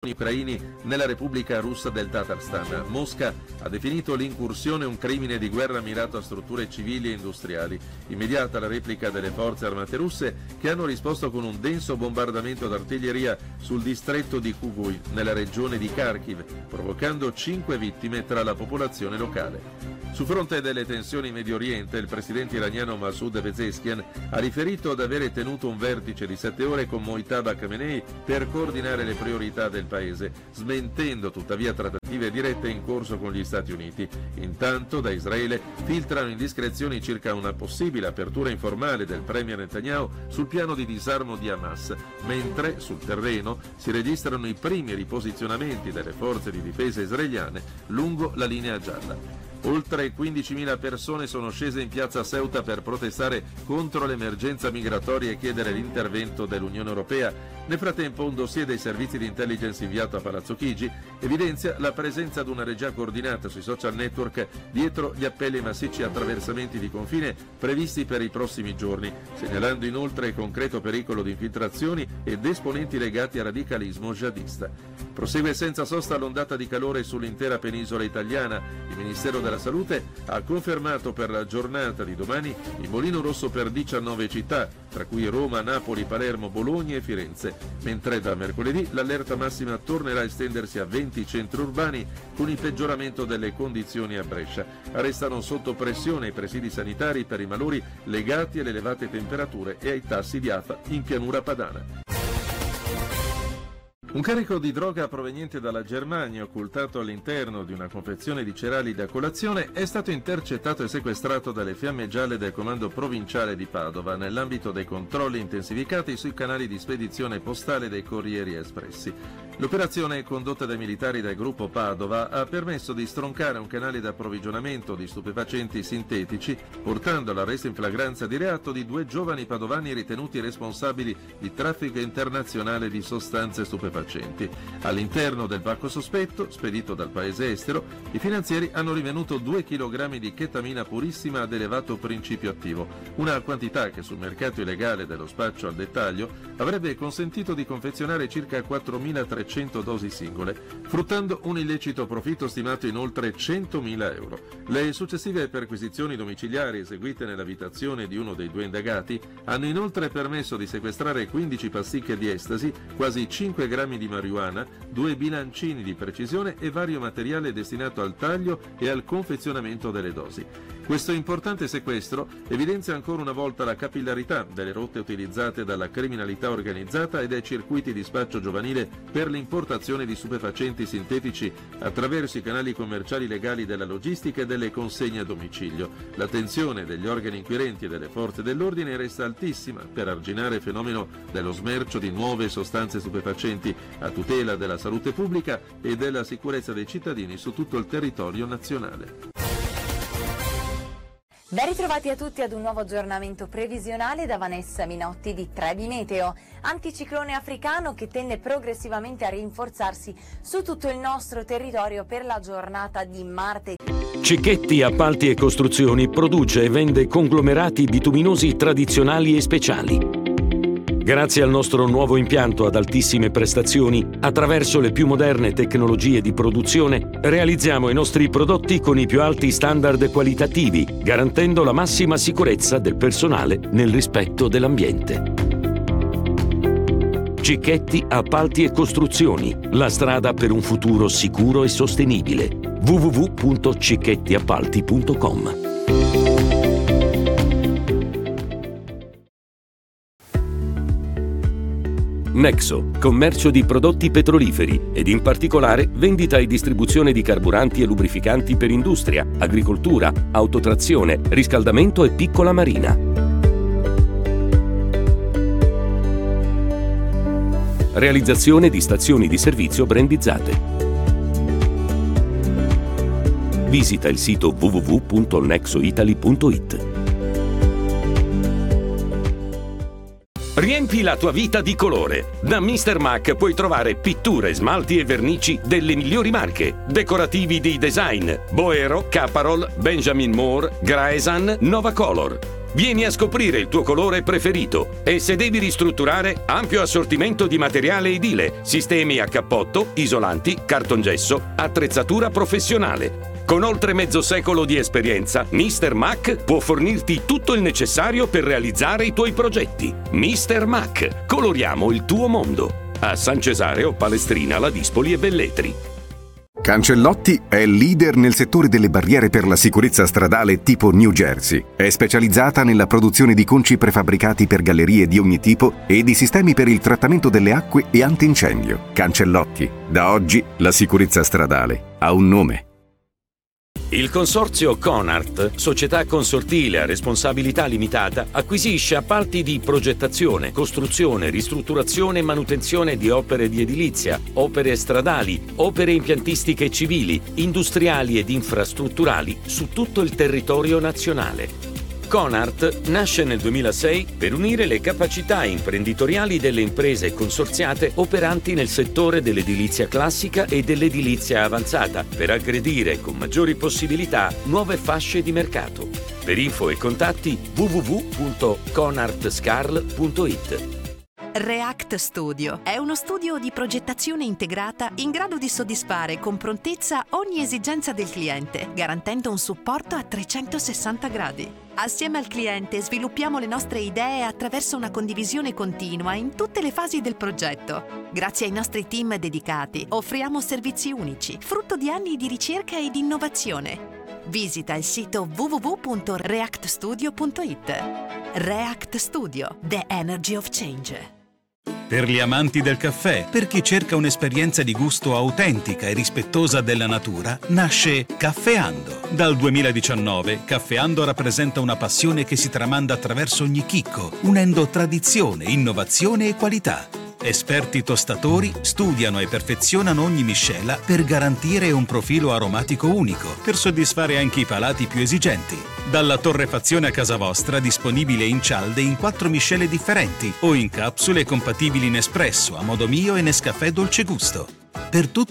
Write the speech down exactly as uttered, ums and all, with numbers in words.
ucraini nella Repubblica Russa del Tatarstan. Mosca ha definito l'incursione un crimine di guerra mirato a strutture civili e industriali. Immediata la replica delle forze armate russe, che hanno risposto con un denso bombardamento d'artiglieria sul distretto di Kuguy, nella regione di Kharkiv, provocando cinque vittime tra la popolazione locale. Su fronte delle tensioni in Medio Oriente, il presidente iraniano Masoud Pezeshkian ha riferito di avere tenuto un vertice di sette ore con Mojtaba Khamenei per coordinare le priorità del paese, smentendo tuttavia trattative dirette in corso con gli Stati Uniti. Intanto da Israele filtrano indiscrezioni circa una possibile apertura informale del premier Netanyahu sul piano di disarmo di Hamas, mentre sul terreno si registrano i primi riposizionamenti delle forze di difesa israeliane lungo la linea gialla. Oltre quindicimila persone sono scese in piazza Ceuta per protestare contro l'emergenza migratoria e chiedere l'intervento dell'Unione Europea. Nel frattempo, un dossier dei servizi di intelligence inviato a Palazzo Chigi evidenzia la presenza di una regia coordinata sui social network dietro gli appelli ai massicci attraversamenti di confine previsti per i prossimi giorni, segnalando inoltre il concreto pericolo di infiltrazioni ed esponenti legati al radicalismo jihadista. Prosegue senza sosta l'ondata di calore sull'intera penisola italiana. Il Ministero della Salute ha confermato per la giornata di domani il bolino rosso per diciannove città, tra cui Roma, Napoli, Palermo, Bologna e Firenze, mentre da mercoledì l'allerta massima tornerà a estendersi a venti centri urbani con il peggioramento delle condizioni a Brescia. Restano sotto pressione i presidi sanitari per i malori legati alle elevate temperature e ai tassi di afa in pianura padana. Un carico di droga proveniente dalla Germania, occultato all'interno di una confezione di cereali da colazione, è stato intercettato e sequestrato dalle fiamme gialle del comando provinciale di Padova nell'ambito dei controlli intensificati sui canali di spedizione postale dei corrieri espressi. L'operazione, condotta dai militari del gruppo Padova, ha permesso di stroncare un canale di approvvigionamento di stupefacenti sintetici, portando all'arresto in flagranza di reato di due giovani padovani ritenuti responsabili di traffico internazionale di sostanze stupefacenti. All'interno del pacco sospetto, spedito dal paese estero, i finanzieri hanno rivenuto due chilogrammi di chetamina purissima ad elevato principio attivo, una quantità che sul mercato illegale dello spaccio al dettaglio avrebbe consentito di confezionare circa quattromilatrecento dosi singole, fruttando un illecito profitto stimato in oltre centomila euro. Le successive perquisizioni domiciliari eseguite nell'abitazione di uno dei due indagati hanno inoltre permesso di sequestrare quindici pasticche di estasi, quasi cinque grammi di marijuana, due bilancini di precisione e vario materiale destinato al taglio e al confezionamento delle dosi. Questo importante sequestro evidenzia ancora una volta la capillarità delle rotte utilizzate dalla criminalità organizzata e dai circuiti di spaccio giovanile per l'importazione di stupefacenti sintetici attraverso i canali commerciali legali della logistica e delle consegne a domicilio. L'attenzione degli organi inquirenti e delle forze dell'ordine resta altissima per arginare il fenomeno dello smercio di nuove sostanze stupefacenti a tutela della salute pubblica e della sicurezza dei cittadini su tutto il territorio nazionale. Ben ritrovati a tutti ad un nuovo aggiornamento previsionale da Vanessa Minotti di Trebi Meteo. Anticiclone africano che tende progressivamente a rinforzarsi su tutto il nostro territorio per la giornata di martedì. Cicchetti Appalti e Costruzioni produce e vende conglomerati bituminosi tradizionali e speciali. Grazie al nostro nuovo impianto ad altissime prestazioni, attraverso le più moderne tecnologie di produzione, realizziamo i nostri prodotti con i più alti standard qualitativi, garantendo la massima sicurezza del personale nel rispetto dell'ambiente. Cicchetti Appalti e Costruzioni, la strada per un futuro sicuro e sostenibile. w w w punto cicchetti appalti punto com. Nexo, commercio di prodotti petroliferi ed in particolare vendita e distribuzione di carburanti e lubrificanti per industria, agricoltura, autotrazione, riscaldamento e piccola marina. Realizzazione di stazioni di servizio brandizzate. Visita il sito w w w punto nexoitaly punto it. Riempi la tua vita di colore. Da mister Mac puoi trovare pitture, smalti e vernici delle migliori marche. Decorativi di design: Boero, Caparol, Benjamin Moore, Graesan, Nova Color. Vieni a scoprire il tuo colore preferito e se devi ristrutturare, ampio assortimento di materiale edile, sistemi a cappotto, isolanti, cartongesso, attrezzatura professionale. Con oltre mezzo secolo di esperienza, mister Mac può fornirti tutto il necessario per realizzare i tuoi progetti. mister Mac, coloriamo il tuo mondo. A San Cesareo, Palestrina, Ladispoli e Velletri. Cancellotti è leader nel settore delle barriere per la sicurezza stradale tipo New Jersey. È specializzata nella produzione di conci prefabbricati per gallerie di ogni tipo e di sistemi per il trattamento delle acque e antincendio. Cancellotti, da oggi la sicurezza stradale ha un nome. Il consorzio Conart, società consortile a responsabilità limitata, acquisisce appalti di progettazione, costruzione, ristrutturazione e manutenzione di opere di edilizia, opere stradali, opere impiantistiche civili, industriali ed infrastrutturali su tutto il territorio nazionale. Conart nasce nel duemilasei per unire le capacità imprenditoriali delle imprese consorziate operanti nel settore dell'edilizia classica e dell'edilizia avanzata per aggredire con maggiori possibilità nuove fasce di mercato. Per info e contatti w w w punto conartscarl punto it. React Studio è uno studio di progettazione integrata in grado di soddisfare con prontezza ogni esigenza del cliente, garantendo un supporto a trecentosessanta gradi. Assieme al cliente sviluppiamo le nostre idee attraverso una condivisione continua in tutte le fasi del progetto. Grazie ai nostri team dedicati offriamo servizi unici, frutto di anni di ricerca e di innovazione. Visita il sito w w w punto react studio punto it. React Studio, the energy of change. Per gli amanti del caffè, per chi cerca un'esperienza di gusto autentica e rispettosa della natura, nasce Caffeando. Dal duemiladiciannove, Caffeando rappresenta una passione che si tramanda attraverso ogni chicco, unendo tradizione, innovazione e qualità. Esperti tostatori studiano e perfezionano ogni miscela per garantire un profilo aromatico unico, per soddisfare anche i palati più esigenti. Dalla torrefazione a casa vostra, disponibile in cialde in quattro miscele differenti o in capsule compatibili in espresso, a modo mio e Nescafè dolce gusto. Per tutti